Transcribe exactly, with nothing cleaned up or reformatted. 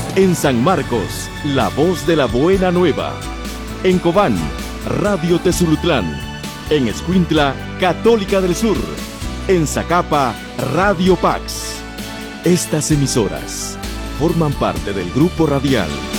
En San Marcos, La Voz de la Buena Nueva. En Cobán, Radio Tezulutlán. En Escuintla, Católica del Sur. En Zacapa, Radio Pax. Estas emisoras forman parte del grupo radial